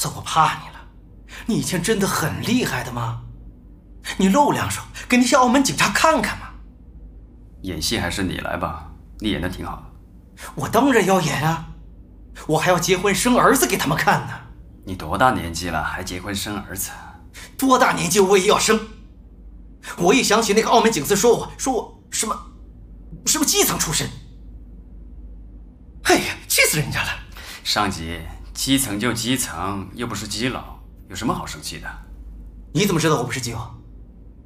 子，我怕你了。你以前真的很厉害的吗？你露两手，给那些澳门警察看看嘛。 演戏还是你来吧，你演得挺好的。 我当然要演啊，我还要结婚生儿子给他们看呢。 你多大年纪了，还结婚生儿子？ 多大年纪我也要生。我一想起那个澳门警司说我什么基层出身，哎呀，气死人家了。 上级，基层就基层，又不是基佬，有什么好生气的？ 你怎么知道我不是基友？